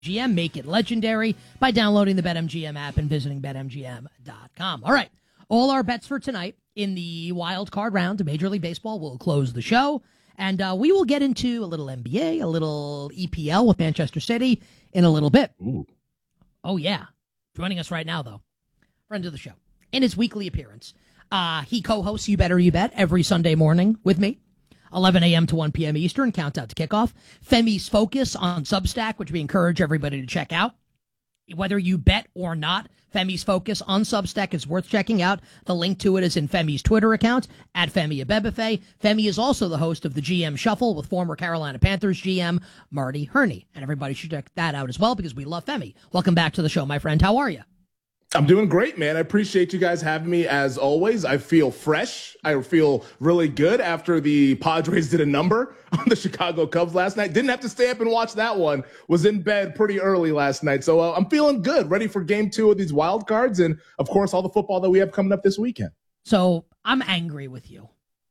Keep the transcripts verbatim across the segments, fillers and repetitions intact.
BetMGM. Make it legendary by downloading the BetMGM app and visiting Bet M G M dot com. All right, all our bets for tonight in the wild card round of Major League Baseball will close the show, and uh, we will get into a little N B A, a little E P L with Manchester City in a little bit. Ooh. Oh, yeah. Joining us right now, though, friend of the show, in his weekly appearance. Uh, he co-hosts You Bet or You Bet every Sunday morning with me, eleven a.m. to one p.m. Eastern, countdown to kickoff. Femi's Focus on Substack, which we encourage everybody to check out. Whether you bet or not, Femi's Focus on Substack is worth checking out. The link to it is in Femi's Twitter account, at Femi Abebefe. Femi is also the host of the G M Shuffle with former Carolina Panthers G M Marty Herney. And everybody should check that out as well because we love Femi. Welcome back to the show, my friend. How are you? I'm doing great, man. I appreciate you guys having me as always. I feel fresh. I feel really good after the Padres did a number on the Chicago Cubs last night. Didn't have to stay up and watch that one. Was in bed pretty early last night. So uh, I'm feeling good, ready for game two of these wild cards. And, of course, all the football that we have coming up this weekend. So I'm angry with you.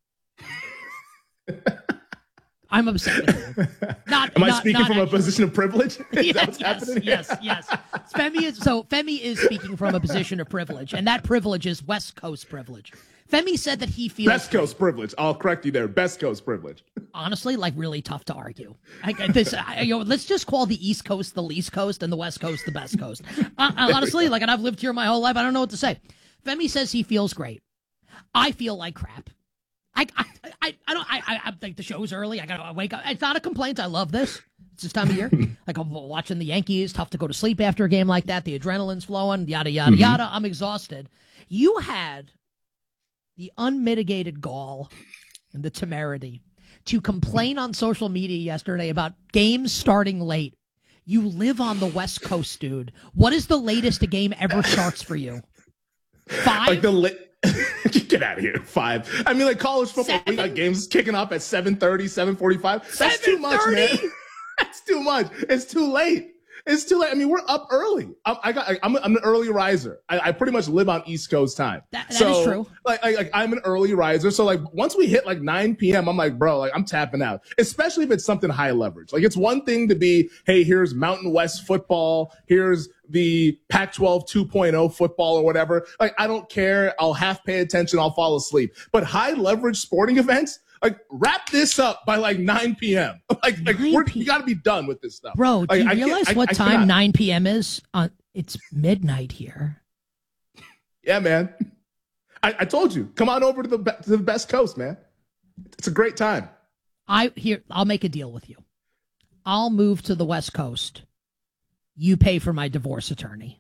I'm upset with you. Not, Am I not, speaking not from actually. a position of privilege? Is yes, that what's yes, happening? yes, yes. Femi is so Femi is speaking from a position of privilege, and that privilege is West Coast privilege. Femi said that he feels Best Coast privilege. I'll correct you there. Best Coast privilege. Honestly, like really tough to argue. I, this, I, you know, let's just call the East Coast the least coast and the West Coast the best coast. Uh, honestly, like, and I've lived here my whole life. I don't know what to say. Femi says he feels great. I feel like crap. I, I, I, I don't. I, I think the show's early. I gotta wake up. It's not a complaint. I love this. It's this time of year. Like I'm watching the Yankees. Tough to go to sleep after a game like that. The adrenaline's flowing. Yada yada mm-hmm. yada. I'm exhausted. You had the unmitigated gall and the temerity to complain on social media yesterday about games starting late. You live on the West Coast, dude. What is the latest a game ever starts for you? Five. Like the late. Get out of here. Five. I mean, like college football, we got games kicking off at seven thirty, seven forty-five. That's too much, man. That's too much. It's too late. It's too late. I mean, we're up early. I, I got. I'm, I'm an early riser. I, I pretty much live on East Coast time. That, that so, is true. Like, like, like, I'm an early riser. So, like, once we hit like nine p.m., I'm like, bro, like, I'm tapping out. Especially if it's something high leverage. Like, it's one thing to be, hey, here's Mountain West football. Here's the Pac twelve two point oh football or whatever. Like, I don't care. I'll half pay attention. I'll fall asleep. But high leverage sporting events. Like, wrap this up by, like, nine p.m. Like, like we're, we got to be done with this stuff. Bro, do like, you I realize I, what I, time I nine p.m. is? Uh, it's midnight here. Yeah, man. I, I told you. Come on over to the to the best coast, man. It's a great time. I here. I'll make a deal with you. I'll move to the West Coast. You pay for my divorce attorney.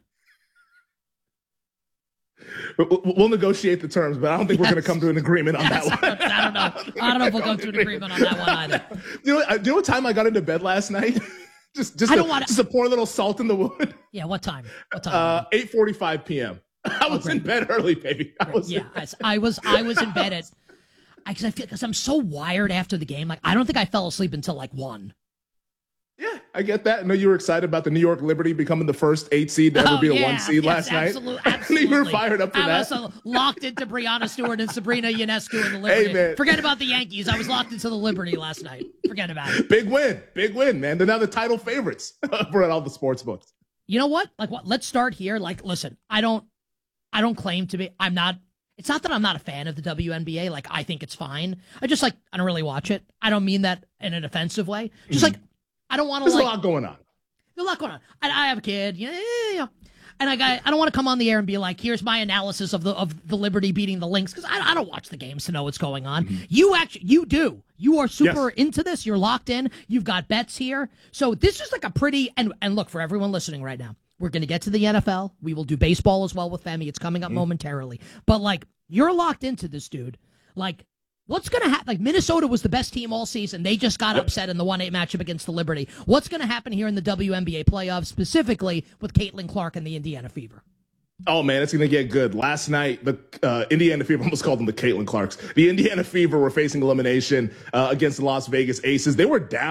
We'll negotiate the terms, but I don't think yes. we're going to come to an agreement on yes. that one. I don't know. I don't know if we'll come to an agreement on that one either. You know, do you know what time I got into bed last night? just, just, I a, don't want just a pour little salt in the wound. Yeah, what time? What time? Uh, eight forty-five p.m. I was oh, in bed early, baby. I was yeah, I was. I was in bed at because I feel because I'm so wired after the game. Like I don't think I fell asleep until like one. Yeah, I get that. I know you were excited about the New York Liberty becoming the first eight seed to ever oh, be a yeah, one seed yes, last absolutely, night. Absolutely. You were fired up for I that. was uh, locked into Breanna Stewart and Sabrina Ionescu in the Liberty. Hey, man. Forget about the Yankees. I was locked into the Liberty last night. Forget about it. Big win. Big win, man. They're now the title favorites for all the sports books. You know what? Like what? Let's start here. Like, listen, I don't, I don't claim to be, I'm not, it's not that I'm not a fan of the W N B A. Like, I think it's fine. I just like, I don't really watch it. I don't mean that in an offensive way. Just mm-hmm. like, I don't want to There's like. a lot going on. There's a lot going on. I, I have a kid. Yeah, yeah, yeah. And I got, I don't want to come on the air and be like, here's my analysis of the of the Liberty beating the Lynx because I, I don't watch the games to know what's going on. Mm-hmm. You actually, you do. You are super yes. into this. You're locked in. You've got bets here. So this is like a pretty and and look for everyone listening right now. We're going to get to the N F L. We will do baseball as well with Femi. It's coming up mm-hmm. momentarily. But like, you're locked into this, dude. Like. What's going to happen? Like, Minnesota was the best team all season. They just got upset in the one eight matchup against the Liberty. What's going to happen here in the W N B A playoffs, specifically with Caitlin Clark and the Indiana Fever? Oh, man, it's going to get good. Last night, the uh, Indiana Fever, almost called them the Caitlin Clarks. The Indiana Fever were facing elimination uh, against the Las Vegas Aces. They were down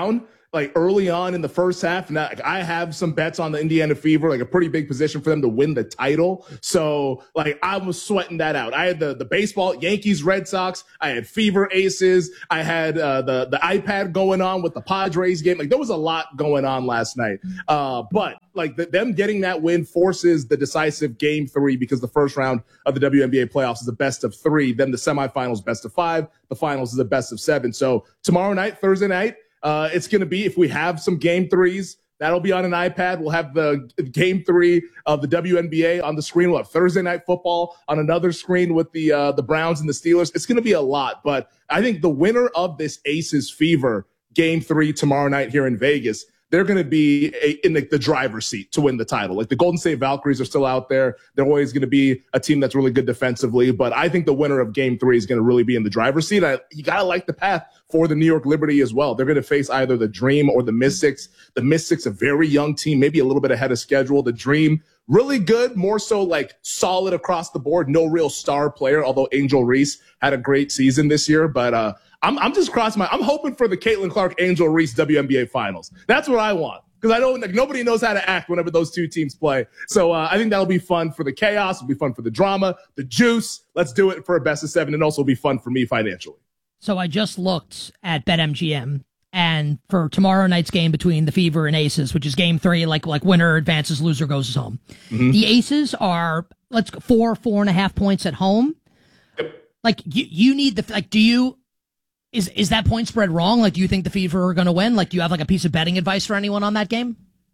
like early on in the first half. And like, I have some bets on the Indiana Fever, like a pretty big position for them to win the title. So like I was sweating that out. I had the, the baseball, Yankees, Red Sox. I had Fever Aces. I had uh, the, the iPad going on with the Padres game. Like there was a lot going on last night. Uh, but like the, them getting that win forces the decisive game three because the first round of the W N B A playoffs is the best of three. Then the semifinals, best of five. The finals is the best of seven. So tomorrow night, Thursday night, Uh, it's going to be, if we have some game threes, that'll be on an iPad. We'll have the game three of the W N B A on the screen. We'll have Thursday night football on another screen with the uh, the Browns and the Steelers. It's going to be a lot, but I think the winner of this Aces Fever game three tomorrow night here in Vegas, they're going to be a, in the, the driver's seat to win the title. Like the Golden State Valkyries are still out there. They're always going to be a team that's really good defensively, but I think the winner of game three is going to really be in the driver's seat. I, you got to like the path for the New York Liberty as well. They're going to face either the Dream or the Mystics. The Mystics, a very young team, maybe a little bit ahead of schedule. The Dream, really good, more so like solid across the board. No real star player, although Angel Reese had a great season this year. But uh, I'm, I'm just crossing my, I'm hoping for the Caitlin Clark, Angel Reese W N B A finals. That's what I want. Because I don't, like, nobody knows how to act whenever those two teams play. So uh, I think that'll be fun for the chaos. It'll be fun for the drama, the juice. Let's do it for a best of seven, and also be fun for me financially. So I just looked at BetMGM, and for tomorrow night's game between the Fever and Aces, which is game three, like like winner advances, loser goes home. Mm-hmm. The Aces are let's go four four and a half points at home. Yep. Like you, you need the like. Do you is is that point spread wrong? Like, do you think the Fever are going to win? Like, do you have like a piece of betting advice for anyone on that game?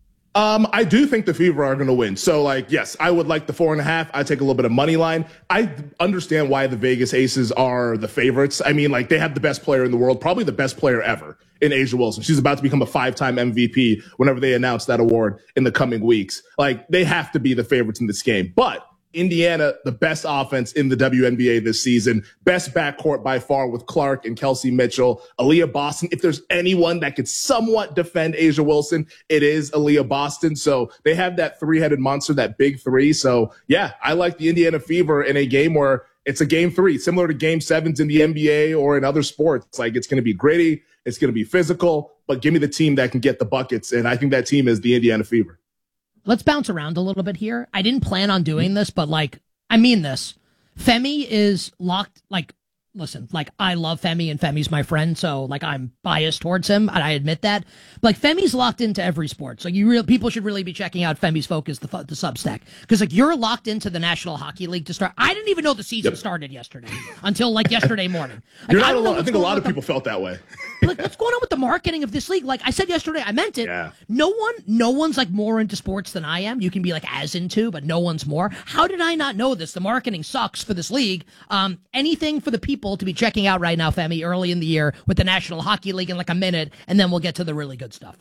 Um, I do think the Fever are going to win. So, like, yes, I would like the four and a half. I take a little bit of money line. I understand why the Vegas Aces are the favorites. I mean, like, they have the best player in the world, probably the best player ever in A'ja Wilson. She's about to become a five-time M V P whenever they announce that award in the coming weeks. Like, they have to be the favorites in this game. But Indiana, the best offense in the W N B A this season, best backcourt by far with Clark and Kelsey Mitchell, Aaliyah Boston. If there's anyone that could somewhat defend A'ja Wilson, it is Aaliyah Boston. So they have that three-headed monster, that big three. So yeah, I like the Indiana Fever in a game where it's a game three, similar to game sevens in the N B A or in other sports. It's like, it's going to be gritty. It's going to be physical, but give me the team that can get the buckets. And I think that team is the Indiana Fever. Let's bounce around a little bit here. I didn't plan on doing this, but like, I mean this. Femi is locked, like, listen, like, I love Femi and Femi's my friend, so like, I'm biased towards him, and I admit that. But like, Femi's locked into every sport, so you real people should really be checking out Femi's Focus, the, the Substack, because like, you're locked into the National Hockey League to start. I didn't even know the season yep. started yesterday until like yesterday morning. Like, you're not I, don't alone. I think a lot of people the, felt that way. Like, what's going on with the marketing of this league? Like I said yesterday, I meant it. Yeah. No one, no one's like more into sports than I am. You can be like as into, but no one's more. How did I not know this? The marketing sucks for this league. Um, anything for the people to be checking out right now, Femi, early in the year with the National Hockey League in like a minute, and then we'll get to the really good stuff.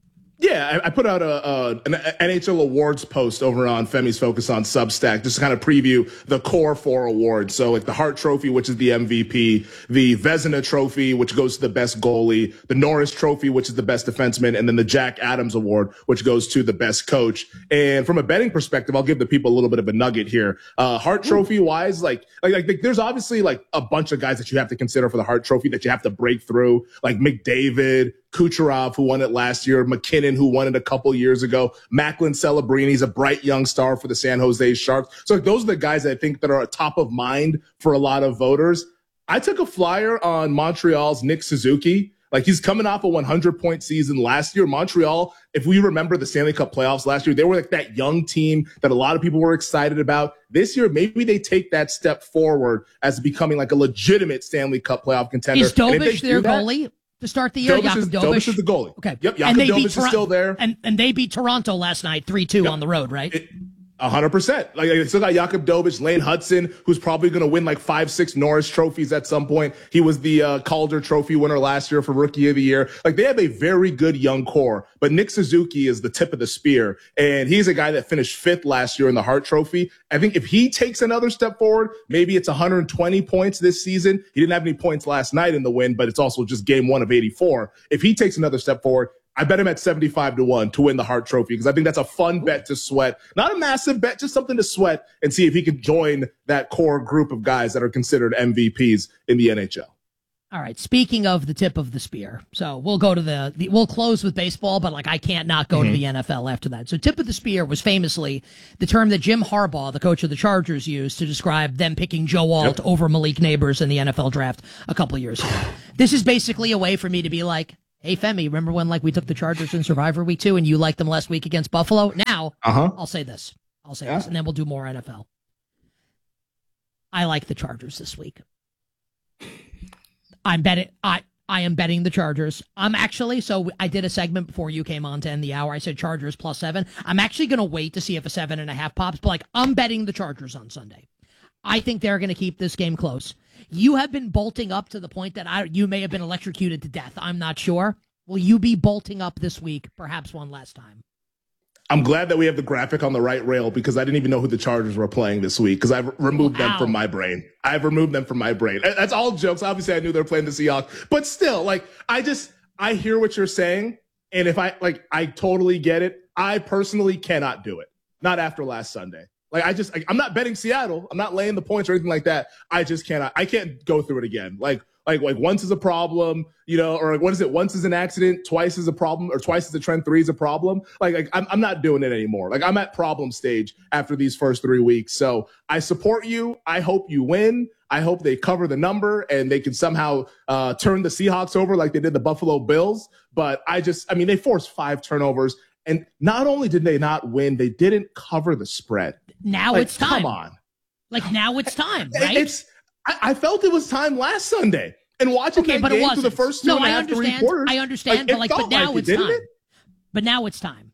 Yeah, I, I put out a, a an N H L awards post over on Femi's Focus on Substack just to kind of preview the core four awards. So like the Hart Trophy, which is the M V P, the Vezina Trophy, which goes to the best goalie, the Norris Trophy, which is the best defenseman, and then the Jack Adams Award, which goes to the best coach. And from a betting perspective, I'll give the people a little bit of a nugget here. Uh, Hart Trophy wise, like, like, like, there's obviously like a bunch of guys that you have to consider for the Hart Trophy that you have to break through, like McDavid, Kucherov, who won it last year, McKinnon, who won it a couple years ago, Macklin Celebrini, a bright young star for the San Jose Sharks. So like, those are the guys that I think that are top of mind for a lot of voters. I took a flyer on Montreal's Nick Suzuki. Like, he's coming off a one hundred point season last year. Montreal, if we remember the Stanley Cup playoffs last year, they were like that young team that a lot of people were excited about. This year, maybe they take that step forward as becoming like a legitimate Stanley Cup playoff contender. Is Dobish their goalie to start the year? Dobish is, Dobish is the goalie. Okay. Yep. Jakob Dobish Tor- is still there. And and they beat Toronto last night three two yep. on the road, right? It, A hundred percent. Like, they still got Jakob Dobish, Lane Hudson, who's probably going to win like five, six Norris trophies at some point. He was the uh, Calder Trophy winner last year for Rookie of the Year. Like, they have a very good young core, but Nick Suzuki is the tip of the spear, and he's a guy that finished fifth last year in the Hart Trophy. I think if he takes another step forward, maybe it's one hundred twenty points this season. He didn't have any points last night in the win, but it's also just game one of eighty-four. If he takes another step forward, I bet him at seventy-five to one to win the Hart Trophy, because I think that's a fun bet to sweat. Not a massive bet, just something to sweat and see if he can join that core group of guys that are considered M V Ps in the N H L. All right. Speaking of the tip of the spear, so we'll go to the, the we'll close with baseball, but like I can't not go mm-hmm. to the N F L after that. So tip of the spear was famously the term that Jim Harbaugh, the coach of the Chargers, used to describe them picking Joe Alt yep. over Malik Neighbors in the N F L draft a couple of years ago. This is basically a way for me to be like, hey, Femi, remember when like we took the Chargers in Survivor Week two and you liked them last week against Buffalo? Now, uh-huh. I'll say this. I'll say yeah. this, and then we'll do more N F L. I like the Chargers this week. I'm betting. I I am betting the Chargers. I'm actually so I did a segment before you came on to end the hour. I said Chargers plus seven. I'm actually going to wait to see if a seven and a half pops. But like I'm betting the Chargers on Sunday. I think they're going to keep this game close. You have been bolting up to the point that I you may have been electrocuted to death. I'm not sure. Will you be bolting up this week? Perhaps one last time. I'm glad that we have the graphic on the right rail because I didn't even know who the Chargers were playing this week because I've removed wow. them from my brain. I've removed them from my brain. That's all jokes. Obviously, I knew they were playing the Seahawks, but still, like, I just, I hear what you're saying. And if I, like, I totally get it. I personally cannot do it. Not after last Sunday. Like, I just, I, I'm not betting Seattle. I'm not laying the points or anything like that. I just cannot, I can't go through it again. Like, Like, like once is a problem, you know, or like, what is it? Once is an accident, twice is a problem, or twice is a trend, three is a problem. Like, like I'm, I'm not doing it anymore. Like, I'm at problem stage after these first three weeks. So I support you. I hope you win. I hope they cover the number and they can somehow uh, turn the Seahawks over like they did the Buffalo Bills. But I just, I mean, they forced five turnovers. And not only did they not win, they didn't cover the spread. Now like, it's time. Come on. Like, now it's time, right? It's, I, I felt it was time last Sunday. And watching okay, that but game it wasn't. through the first two no, and a I half, understand. three quarters, I understand, like, but like, but now like it's it, time. It? But now it's time.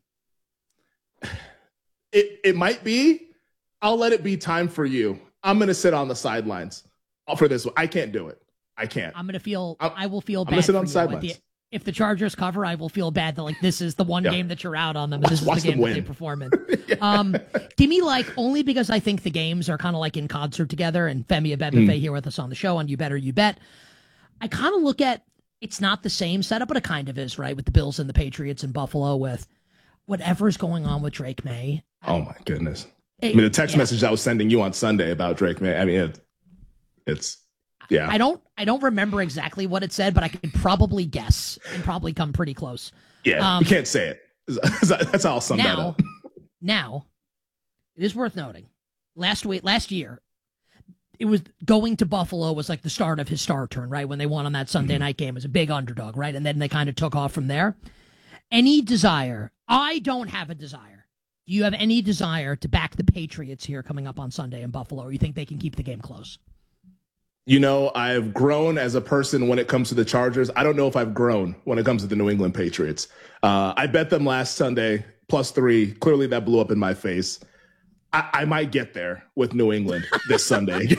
It it might be. I'll let it be time for you. I'm gonna sit on the sidelines for this one. I can't do it. I can't. I'm gonna feel. I'm, I will feel bad. I'm gonna sit on the sidelines. If the Chargers cover, I will feel bad that like this is the one yeah. game that you're out on them. And this is Watch the game them that they win. perform in. yeah. Um, give me like only because I think the games are kind of like in concert together. And Femi Abebefe mm. here with us on the show on You Better You Bet. I kind of look at it's not the same setup, but it kind of is, right? With the Bills and the Patriots in Buffalo, with whatever's going on with Drake May. Oh my goodness! It, I mean, the text yeah. message I was sending you on Sunday about Drake May. I mean, it, it's. Yeah. I don't I don't remember exactly what it said, but I could probably guess and probably come pretty close. Yeah, um, you can't say it. That's how I'll sum now, that up. Now, it is worth noting. Last week, last year, it was going to Buffalo was like the start of his star turn, right? When they won on that Sunday mm-hmm. night game as a big underdog, right? And then they kind of took off from there. Any desire? I don't have a desire. Do you have any desire to back the Patriots here coming up on Sunday in Buffalo, or you think they can keep the game close? You know, I've grown as a person when it comes to the Chargers. I don't know if I've grown when it comes to the New England Patriots. Uh, I bet them last Sunday, plus three. Clearly, that blew up in my face. I, I might get there with New England this Sunday.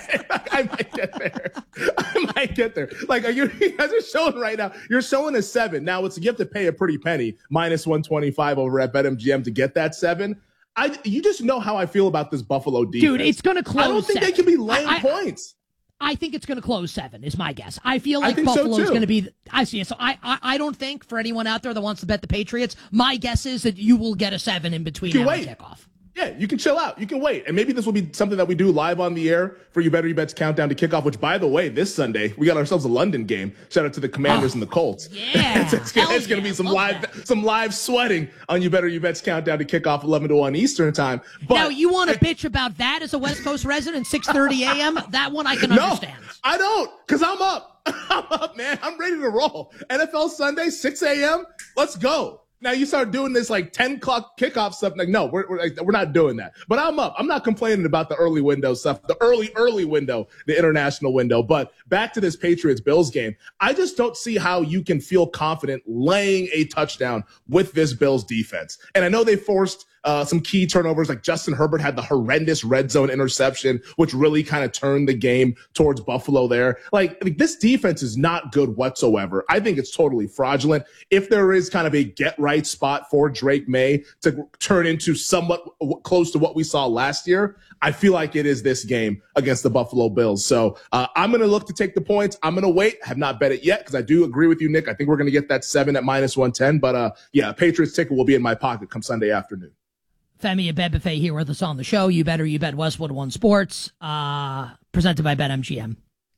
I might get there. I might get there. Like, are you, you guys are showing right now. You're showing a seven. Now, it's you have to pay a pretty penny, minus one twenty-five over at BetMGM to get that seven. I, you just know how I feel about this Buffalo defense. Dude, it's going to close. I don't think seven. they can be laying I, I, points. I think it's going to close seven is my guess. I feel like I Buffalo's so going to be. I see it. So I, I, I don't think for anyone out there that wants to bet the Patriots, my guess is that you will get a seven in between now and kickoff. Yeah, you can chill out. You can wait. And maybe this will be something that we do live on the air for You Better You Bet's countdown to kickoff, which, by the way, this Sunday, we got ourselves a London game. Shout out to the Commanders oh, and the Colts. Yeah. it's it's, it's going to be some live that. some live sweating on You Better You Bet's countdown to kickoff eleven to one Eastern time. But now, you want to bitch about that as a West Coast resident, six thirty a.m.? That one I can no, understand. I don't, because I'm up. I'm up, man. I'm ready to roll. N F L Sunday, six a.m. Let's go. Now you start doing this like ten o'clock kickoff stuff. Like, no, we're, we're, like, we're not doing that. But I'm up. I'm not complaining about the early window stuff, the early, early window, the international window. But back to this Patriots-Bills game, I just don't see how you can feel confident laying a touchdown with this Bills defense. And I know they forced Uh, some key turnovers, like Justin Herbert had the horrendous red zone interception, which really kind of turned the game towards Buffalo there. Like, like, this defense is not good whatsoever. I think it's totally fraudulent. If there is kind of a get-right spot for Drake May to turn into somewhat close to what we saw last year, I feel like it is this game against the Buffalo Bills. So uh, I'm going to look to take the points. I'm going to wait. I have not bet it yet because I do agree with you, Nick. I think we're going to get that seven at minus one ten. But, uh, yeah, Patriots ticket will be in my pocket come Sunday afternoon. Femi Abebefe here with us on the show. You Better You Bet Westwood One Sports, uh, presented by BetMGM.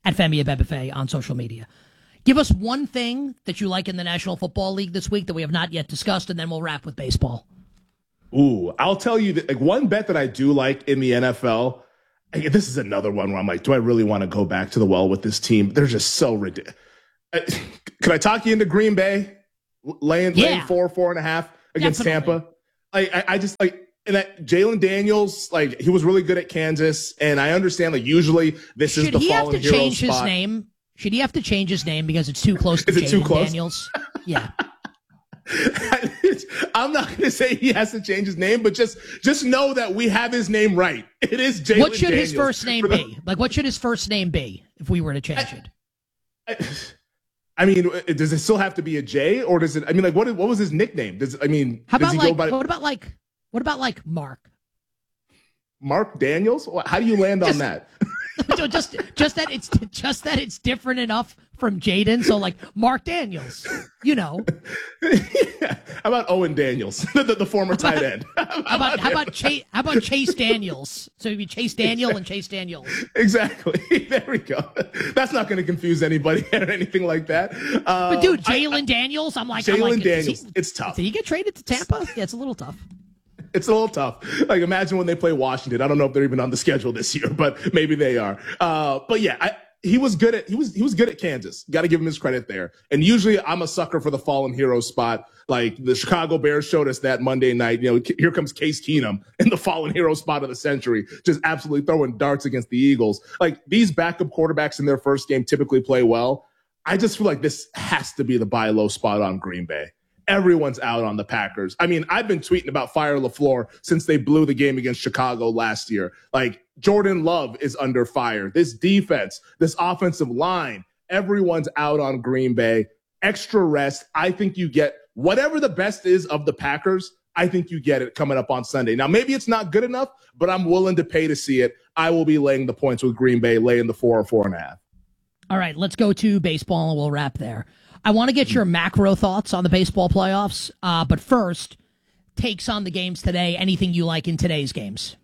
at Femi Abebefe on social media. Give us one thing that you like in the National Football League this week that we have not yet discussed, and then we'll wrap with baseball. Ooh, I'll tell you that, like, one bet that I do like in the N F L. This is another one where I'm like, do I really want to go back to the well with this team? They're just so ridiculous. Can I talk you into Green Bay laying, yeah. laying four, four and a half against Definitely. Tampa? Like, I, I just like, and that Jalen Daniels, like, he was really good at Kansas, and I understand, like, usually this Should is the he have fallen to hero change spot. his name? Should he have to change his name because it's too close to Is it too Jalen close? Daniels? Yeah. I'm not going to say he has to change his name, but just just know that we have his name right. It is Jalen. What should Daniels. his first name the, be? Like, what should his first name be if we were to change I, it? I, I mean, does it still have to be a J, or does it? I mean, like, what what was his nickname? Does I mean, How does about he like? go by What about like? What about like Mark? Mark Daniels? How do you land Just, on that? just just that it's just that it's different enough from Jaden. So like Mark Daniels, you know. Yeah. How about Owen Daniels, the, the, the former tight end? How about how about, how about Chase? How about Chase Daniels? So it'd be Chase Daniel and Chase Daniels. Exactly. There we go. That's not going to confuse anybody or anything like that. Uh, But dude, Jalen Daniels, I'm like, Jalen I'm like, Daniels, he, it's tough. Did he get traded to Tampa? Yeah, it's a little tough. It's a little tough. Like, imagine when they play Washington. I don't know if they're even on the schedule this year, but maybe they are. Uh, but yeah, I, he was good at he was he was good at Kansas. Got to give him his credit there. And usually, I'm a sucker for the fallen hero spot. Like the Chicago Bears showed us that Monday night. You know, here comes Case Keenum in the fallen hero spot of the century, just absolutely throwing darts against the Eagles. Like, these backup quarterbacks in their first game typically play well. I just feel like this has to be the buy low spot on Green Bay. Everyone's out on the Packers. I mean, I've been tweeting about Fire LaFleur since they blew the game against Chicago last year. Like, Jordan Love is under fire. This defense, this offensive line, everyone's out on Green Bay. Extra rest. I think you get whatever the best is of the Packers. I think you get it coming up on Sunday. Now, maybe it's not good enough, but I'm willing to pay to see it. I will be laying the points with Green Bay, laying the four or four and a half. All right, let's go to baseball and we'll wrap there. I want to get your macro thoughts on the baseball playoffs, uh, but first, takes on the games today. Anything you like in today's games?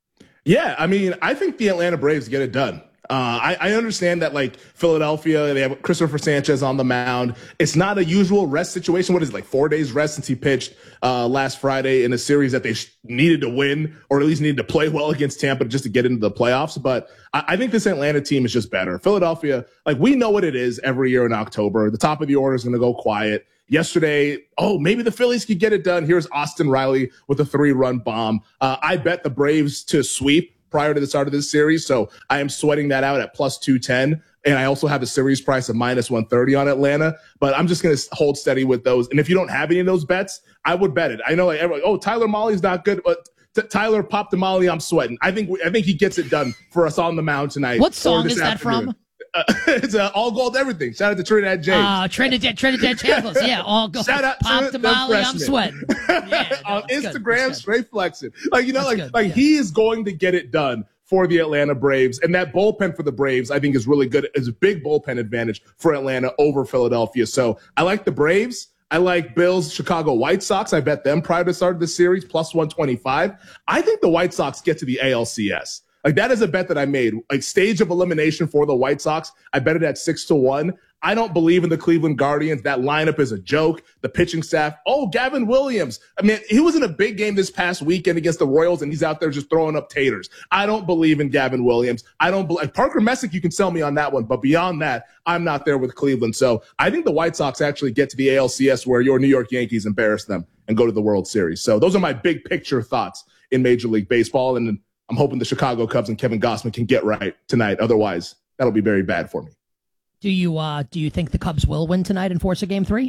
Yeah, I mean, I think the Atlanta Braves get it done. Uh, I, I understand that, like, Philadelphia, they have Christopher Sanchez on the mound. It's not a usual rest situation. What is it, like four days rest since he pitched uh, last Friday in a series that they sh- needed to win, or at least needed to play well against Tampa just to get into the playoffs. But I, I think this Atlanta team is just better. Philadelphia, like, we know what it is every year in October. The top of the order is going to go quiet. Yesterday, oh, maybe the Phillies could get it done. Here's Austin Riley with a three-run bomb. Uh, I bet the Braves to sweep prior to the start of this series, so I am sweating that out at plus two ten, and I also have a series price of minus one thirty on Atlanta, but I'm just going to hold steady with those. And if you don't have any of those bets, I would bet it. I know, like, everyone, oh, Tyler Molly's not good, but t- Tyler popped the Molly, I'm sweating. I think I think he gets it done for us on the mound tonight. What song is that afternoon. from? Uh, it's uh, All Gold Everything. Shout out to Trinidad James. Uh, Trinidad, Trinidad Chambliss. Yeah, all gold. Shout out Pop to the the Molly, I'm freshman. sweating. Yeah, no, on it's good. Instagram, It's good. straight flexing. Like, you know, That's like good, like yeah. he is going to get it done for the Atlanta Braves. And that bullpen for the Braves, I think, is really good. It's a big bullpen advantage for Atlanta over Philadelphia. So I like the Braves. I like Bills, Chicago White Sox. I bet them prior to the start of the series, plus one twenty-five. I think the White Sox get to the A L C S. Like, that is a bet that I made. Like, stage of elimination for the White Sox, I bet it at six to one. I don't believe in the Cleveland Guardians. That lineup is a joke. The pitching staff. Oh, Gavin Williams. I mean, he was in a big game this past weekend against the Royals, and he's out there just throwing up taters. I don't believe in Gavin Williams. I don't believe Parker Messick. You can sell me on that one, but beyond that, I'm not there with Cleveland. So I think the White Sox actually get to the A L C S, where your New York Yankees embarrass them and go to the World Series. So those are my big picture thoughts in Major League Baseball, and I'm hoping the Chicago Cubs and Kevin Gausman can get right tonight. Otherwise, that'll be very bad for me. Do you uh, do you think the Cubs will win tonight and force a game three?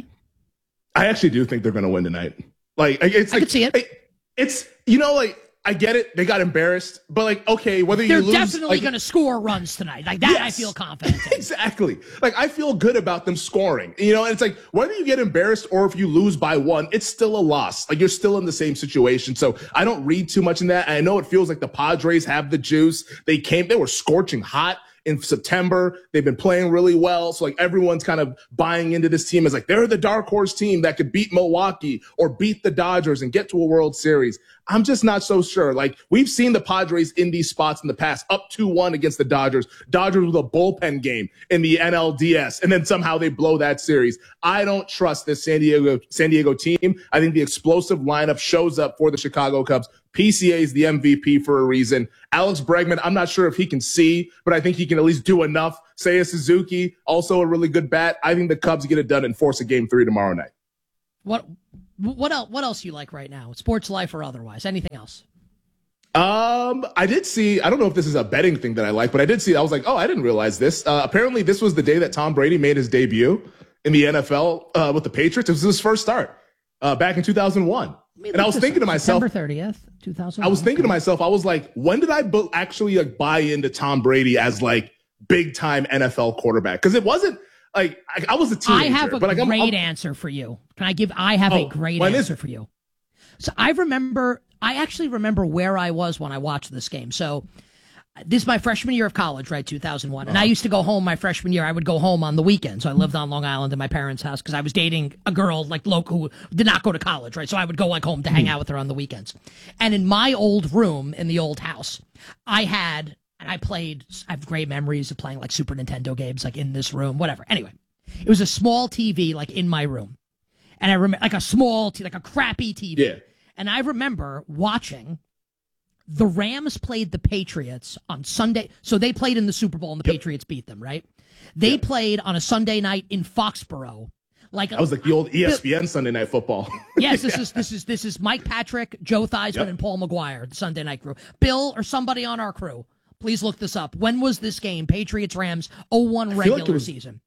I actually do think they're going to win tonight. Like, it's I like, could see it. It's, you know, like, I get it. They got embarrassed, but like, okay, whether you They're lose, definitely like, going to score runs tonight. Like that, Yes. I feel confident in. Exactly. Like, I feel good about them scoring, you know, and it's like, whether you get embarrassed or if you lose by one, it's still a loss. Like, you're still in the same situation. So I don't read too much in that. I know it feels like the Padres have the juice. They came, they were scorching hot in September. They've been playing really well. So like, everyone's kind of buying into this team as like, they're the dark horse team that could beat Milwaukee or beat the Dodgers and get to a World Series. I'm just not so sure. Like, we've seen the Padres in these spots in the past, up two one against the Dodgers. Dodgers with a bullpen game in the N L D S, and then somehow they blow that series. I don't trust this San Diego San Diego team. I think the explosive lineup shows up for the Chicago Cubs. P C A is the M V P for a reason. Alex Bregman, I'm not sure if he can see, but I think he can at least do enough. Seiya Suzuki, also a really good bat. I think the Cubs get it done and force a game three tomorrow night. What what else? What else you like right now? Sports life or otherwise? Anything else? Um, I did see. I don't know if this is a betting thing that I like, but I did see. I was like, oh, I didn't realize this. Uh, apparently, this was the day that Tom Brady made his debut in the N F L uh, with the Patriots. It was his first start uh, back in two thousand one. And I was thinking to myself, September thirtieth, two thousand one. I was thinking to myself, I was like, when did I bu- actually like buy into Tom Brady as like big time N F L quarterback? Because it wasn't like I, I was a teenager. I have a but like, great I'm, I'm, answer for you. Can I give? I have oh, a great when answer for you. So I remember. I actually remember where I was when I watched this game. So this is my freshman year of college, right? two thousand one. And uh-huh. I used to go home my freshman year. I would go home on the weekend. So I lived on Long Island in my parents' house because I was dating a girl like local who did not go to college, right? So I would go like home to hang out with her on the weekends. And in my old room in the old house, I had, and I played, I have great memories of playing like Super Nintendo games like in this room, whatever. Anyway, it was a small T V like in my room. And I remember like a small, t- like a crappy T V. Yeah. And I remember watching the Rams played the Patriots on Sunday. So they played in the Super Bowl and the yep. Patriots beat them, right? They yep. played on a Sunday night in Foxborough. Like I was like the old E S P N Sunday Night Football. Yes, this yeah. is this is this is Mike Patrick, Joe Theismann, yep. and Paul McGuire, the Sunday night crew. Bill or somebody on our crew, please look this up. When was this game? Patriots Rams oh one regular like was, season.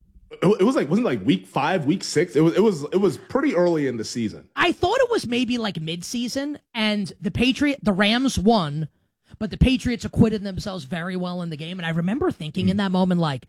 It was like wasn't it like week five, week six. It was it was it was pretty early in the season. I thought it was maybe like mid-season, and the Patriot, the Rams won, but the Patriots acquitted themselves very well in the game. And I remember thinking mm. in that moment, like,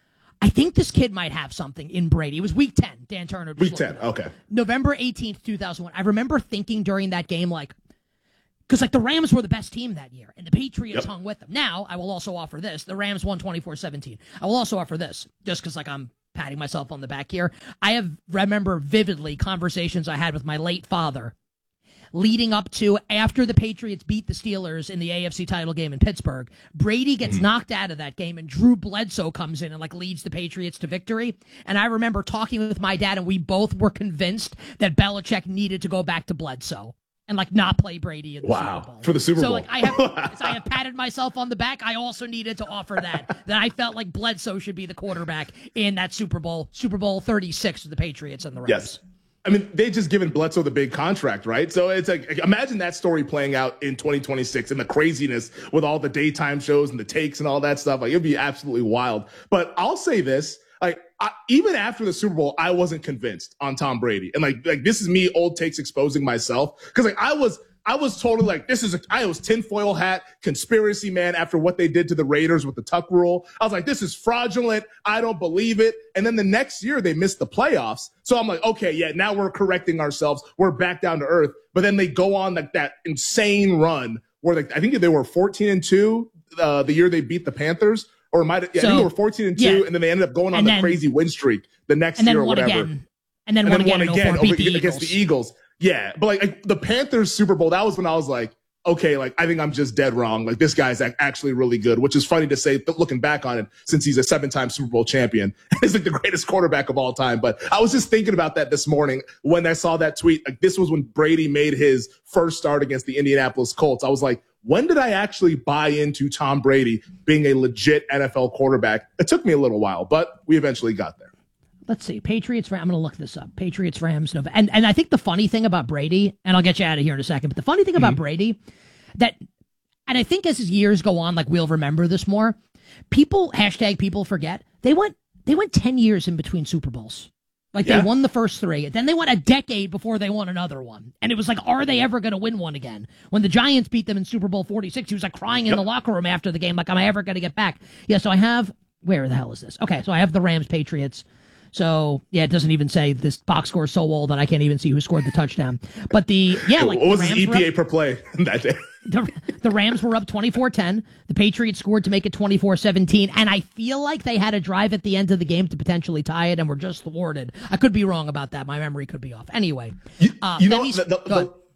I think this kid might have something in Brady. It was week ten. Dan Turner. Week ten. Okay. November eighteenth, two thousand one. I remember thinking during that game, like, because like the Rams were the best team that year, and the Patriots yep. hung with them. Now, I will also offer this: the Rams won twenty-four seventeen. I will also offer this, just because like I'm patting myself on the back here. I have remember vividly conversations I had with my late father leading up to after the Patriots beat the Steelers in the A F C title game in Pittsburgh. Brady gets mm-hmm. knocked out of that game, and Drew Bledsoe comes in and like leads the Patriots to victory. And I remember talking with my dad, and we both were convinced that Belichick needed to go back to Bledsoe and like not play Brady in the wow. Super Bowl. For the Super so, Bowl. So like I have, I have patted myself on the back. I also needed to offer that that I felt like Bledsoe should be the quarterback in that Super Bowl, Super Bowl thirty-six with the Patriots and the Rams. Yes. I mean, they just given Bledsoe the big contract, right? So it's like, imagine that story playing out in twenty twenty-six and the craziness with all the daytime shows and the takes and all that stuff. Like, it'd be absolutely wild. But I'll say this, like, I, even after the Super Bowl, I wasn't convinced on Tom Brady. And like, like this is me, old takes exposing myself. Cause like I was, I was totally like, this is a, I was tinfoil hat conspiracy man after what they did to the Raiders with the Tuck rule. I was like, this is fraudulent. I don't believe it. And then the next year they missed the playoffs. So I'm like, okay, yeah, now we're correcting ourselves. We're back down to earth. But then they go on like that insane run where like, I think they were fourteen and two uh, the year they beat the Panthers. Or might yeah, so, I think they were fourteen and two, yeah. and then they ended up going on the crazy win streak the next year or whatever. Again. And then and won then again, won again over, the against the Eagles. Yeah, but like, like the Panthers Super Bowl, that was when I was like, okay, like I think I'm just dead wrong. Like this guy's actually really good, which is funny to say, but looking back on it, since he's a seven-time Super Bowl champion, he's like the greatest quarterback of all time. But I was just thinking about that this morning when I saw that tweet. Like this was when Brady made his first start against the Indianapolis Colts. I was like, when did I actually buy into Tom Brady being a legit N F L quarterback? It took me a little while, but we eventually got there. Let's see. Patriots, I'm going to look this up. Patriots, Rams. November. And, and I think the funny thing about Brady, and I'll get you out of here in a second, but the funny thing about mm-hmm. Brady, that, and I think as his years go on, like we'll remember this more, people, hashtag people forget, they went, they went ten years in between Super Bowls. Like yeah. they won the first three. Then they went a decade before they won another one. And it was like, are they ever going to win one again? When the Giants beat them in Super Bowl forty-six, he was like crying yep. in the locker room after the game. Like, am I ever going to get back? Yeah. So I have, where the hell is this? Okay. So I have the Rams Patriots. So yeah, it doesn't even say this box score is so old that I can't even see who scored the touchdown. But the, yeah, like what was his E P A up, per play that day? The, the Rams were up twenty-four ten. The Patriots scored to make it twenty-four seventeen. And I feel like they had a drive at the end of the game to potentially tie it and were just thwarted. I could be wrong about that. My memory could be off. Anyway. You, uh, you know, the, the, the,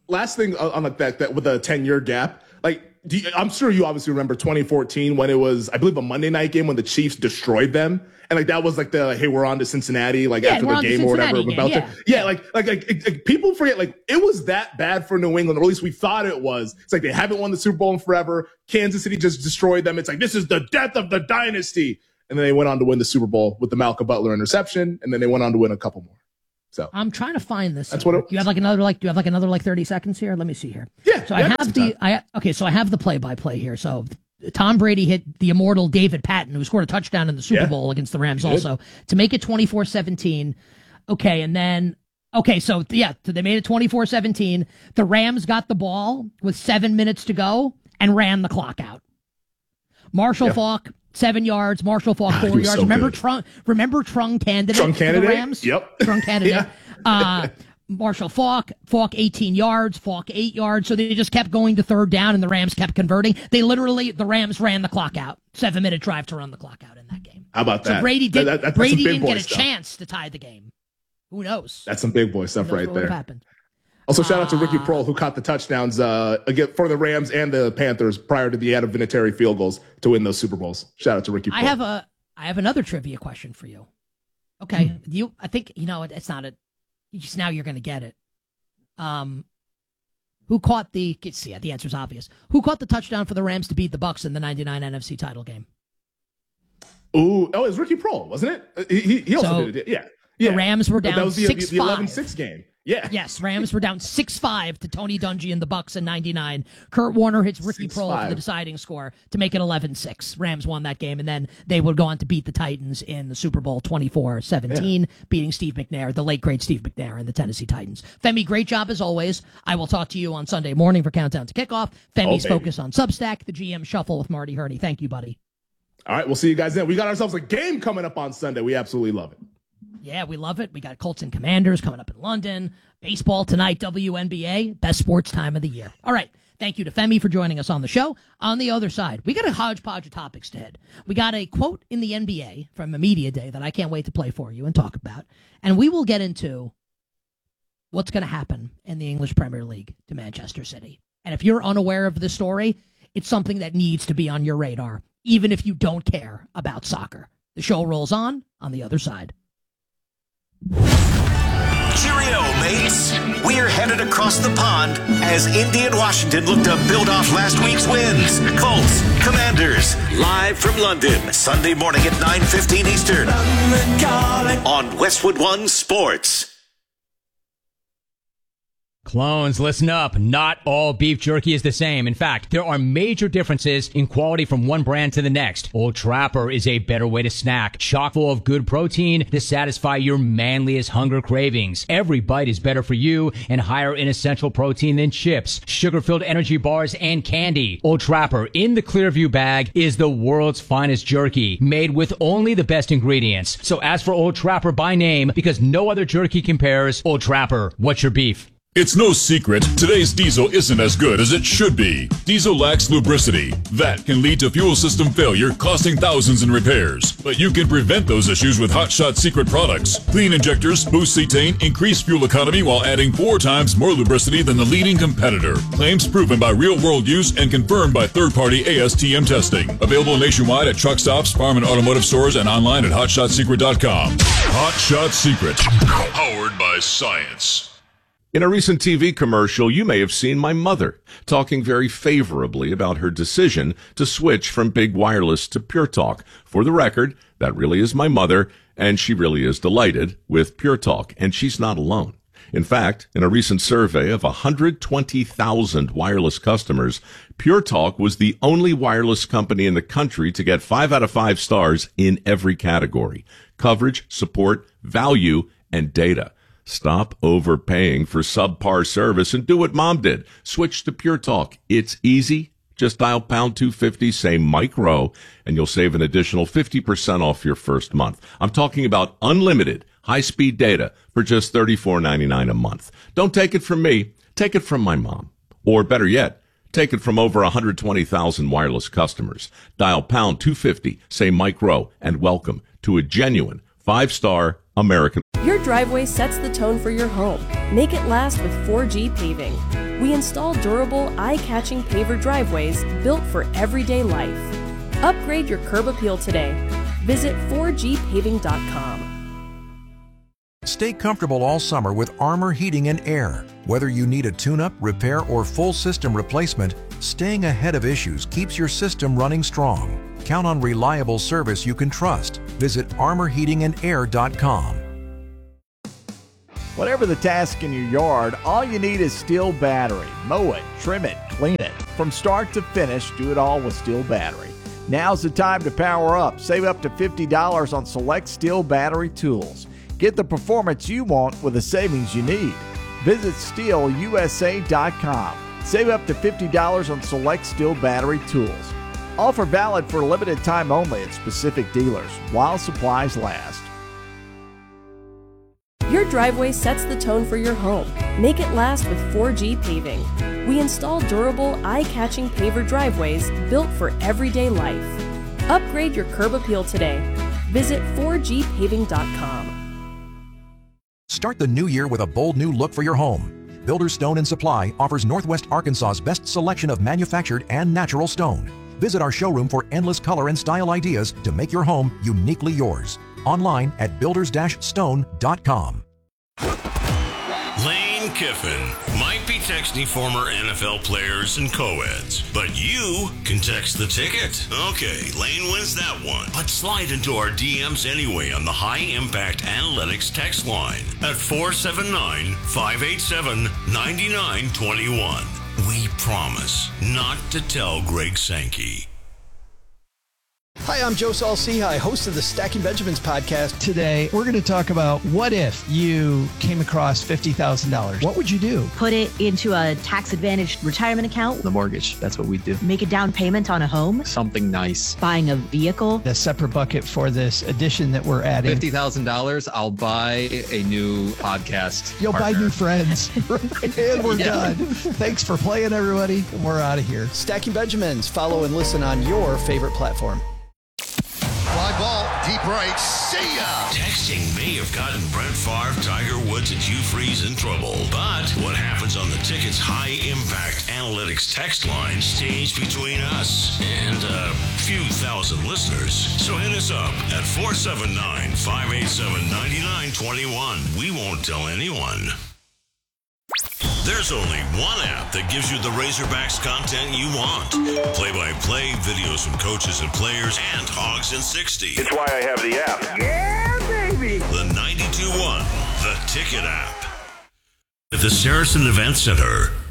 last thing on like that, that with a ten-year gap, like do you, I'm sure you obviously remember twenty fourteen when it was, I believe, a Monday night game when the Chiefs destroyed them. And like that was like the hey, we're on to Cincinnati, like yeah, after the game or whatever. Game, about yeah. to, yeah, like like, like like like people forget like it was that bad for New England, or at least we thought it was. It's like they haven't won the Super Bowl in forever. Kansas City just destroyed them. It's like this is the death of the dynasty. And then they went on to win the Super Bowl with the Malcolm Butler interception, and then they went on to win a couple more. So I'm trying to find this. That's what it, do you have like another like do you have like another like thirty seconds here? Let me see here. Yeah. So yeah, I have the time. I okay, so I have the play by play here. So Tom Brady hit the immortal David Patton, who scored a touchdown in the Super yeah. Bowl against the Rams also, to make it twenty-four seventeen. Okay, and then okay, so yeah, so they made it twenty-four seventeen. The Rams got the ball with seven minutes to go and ran the clock out. Marshall yeah. Faulk, seven yards. Marshall Faulk, four yards. So remember Trung? Remember Trung candidate? Trung candidate. For the Rams? Yep. Trung candidate. yeah. Uh, Marshall Faulk, Faulk eighteen yards, Faulk eight yards. So they just kept going to third down, and the Rams kept converting. They literally, the Rams ran the clock out. Seven minute drive to run the clock out in that game. How about that? So Brady did. That, that, Brady didn't get a stuff. chance to tie the game. Who knows? That's some big boy stuff right there. Happened. Also, shout out to Ricky Prohl, who caught the touchdowns uh, again for the Rams and the Panthers prior to the Adam Vinatieri field goals to win those Super Bowls. Shout out to Ricky Prohl. I have a, I have another trivia question for you. Okay, mm-hmm. you. I think you know it's not a. Just now you're going to get it. Um, who caught the? See, the answer's obvious. Who caught the touchdown for the Rams to beat the Bucs in the ninety-nine N F C title game? Ooh, oh, it was Ricky Prohl, wasn't it? He, he also so, did it. Yeah, yeah. The Rams were down that was the, six the eleven six game. Yeah. Yes, Rams were down six five to Tony Dungy and the Bucs in ninety-nine. Kurt Warner hits Ricky Prohl for the deciding score to make it eleven six. Rams won that game, and then they would go on to beat the Titans in the Super Bowl twenty-four seventeen, yeah. beating Steve McNair, the late, great Steve McNair, and the Tennessee Titans. Femi, great job as always. I will talk to you on Sunday morning for Countdown to Kickoff. Femi's oh, Focus on Substack, the G M Shuffle with Marty Hurney. Thank you, buddy. All right, we'll see you guys then. We got ourselves a game coming up on Sunday. We absolutely love it. Yeah, we love it. We got Colts and Commanders coming up in London. Baseball tonight, W N B A, best sports time of the year. All right. Thank you to Femi for joining us on the show. On the other side, we got a hodgepodge of topics to hit. We got a quote in the N B A from a media day that I can't wait to play for you and talk about. And we will get into what's going to happen in the English Premier League to Manchester City. And if you're unaware of this story, it's something that needs to be on your radar, even if you don't care about soccer. The show rolls on on the other side. Cheerio, mates. We're headed across the pond as Indy and Washington look to build off last week's wins. Colts, Commanders, live from London, Sunday morning at nine fifteen Eastern on Westwood One Sports. Clones, listen up. Not all beef jerky is the same. In fact, there are major differences in quality from one brand to the next. Old Trapper is a better way to snack, chock full of good protein to satisfy your manliest hunger cravings. Every bite is better for you and higher in essential protein than chips, sugar-filled energy bars, and candy. Old Trapper in the Clearview bag is the world's finest jerky, made with only the best ingredients. So ask for Old Trapper by name because no other jerky compares. Old Trapper, what's your beef? It's no secret, today's diesel isn't as good as it should be. Diesel lacks lubricity. That can lead to fuel system failure, costing thousands in repairs. But you can prevent those issues with Hot Shot Secret products. Clean injectors, boost cetane, increase fuel economy while adding four times more lubricity than the leading competitor. Claims proven by real-world use and confirmed by third-party A S T M testing. Available nationwide at truck stops, farm and automotive stores, and online at hot shot secret dot com. Hot Shot Secret, powered by science. In a recent T V commercial, you may have seen my mother talking very favorably about her decision to switch from Big Wireless to Pure Talk. For the record, that really is my mother, and she really is delighted with Pure Talk, and she's not alone. In fact, in a recent survey of one hundred twenty thousand wireless customers, Pure Talk was the only wireless company in the country to get five out of five stars in every category: coverage, support, value, and data. Stop overpaying for subpar service and do what Mom did. Switch to Pure Talk. It's easy. Just dial pound two fifty, say Mike Rowe, and you'll save an additional fifty percent off your first month. I'm talking about unlimited high-speed data for just thirty-four ninety-nine a month. Don't take it from me. Take it from my mom. Or better yet, take it from over one hundred twenty thousand wireless customers. Dial pound two fifty, say Mike Rowe, and welcome to a genuine five-star American. Your driveway sets the tone for your home. Make it last with four G paving. We install durable, eye-catching paver driveways built for everyday life. Upgrade your curb appeal today. Visit four G paving dot com. Stay comfortable all summer with Armor Heating and Air. Whether you need a tune-up, repair, or full system replacement, staying ahead of issues keeps your system running strong. Count on reliable service you can trust. Visit armor heating and air dot com. Whatever the task in your yard, all you need is Steel Battery. Mow it, trim it, clean it. From start to finish, do it all with Steel Battery. Now's the time to power up. Save up to fifty dollars on select Steel Battery tools. Get the performance you want with the savings you need. Visit steel u s a dot com. Save up to fifty dollars on select Steel Battery tools. Offer valid for a limited time only at specific dealers while supplies last. Your driveway sets the tone for your home. Make it last with four G paving. We install durable, eye-catching paver driveways built for everyday life. Upgrade your curb appeal today. Visit four G paving dot com. Start the new year with a bold new look for your home. Builders Stone and Supply offers Northwest Arkansas's best selection of manufactured and natural stone. Visit our showroom for endless color and style ideas to make your home uniquely yours. Online at builders stone dot com. Lane Kiffin might be texting former N F L players and co-eds, but you can text the ticket. Okay, Lane wins that one. But slide into our D Ms anyway on the High Impact Analytics text line at four seven nine, five eight seven, nine nine two one. We promise not to tell Greg Sankey. Hi, I'm Joe Saul-Sehy, host of the Stacking Benjamins podcast. Today, we're going to talk about what if you came across fifty thousand dollars. What would you do? Put it into a tax-advantaged retirement account. The mortgage, that's what we do. Make a down payment on a home. Something nice. Buying a vehicle. A separate bucket for this addition that we're adding. fifty thousand dollars, I'll buy a new podcast You'll partner. buy new friends. And we're Yeah. done. Thanks for playing, everybody. We're out of here. Stacking Benjamins. Follow and listen on your favorite platform. Fly ball, deep right, see ya! Texting may have gotten Brett Favre, Tiger Woods, and Hugh Freeze in trouble, but what happens on the Ticket's High Impact Analytics text line stays between us and a few thousand listeners. So hit us up at four seven nine, five eight seven, nine nine two one. We won't tell anyone. There's only one app that gives you the Razorbacks content you want. Play-by-play, videos from coaches and players, and Hogs in sixty. It's why I have the app. Yeah, baby! The ninety-two point one, The Ticket app. At the Saracen Event Center.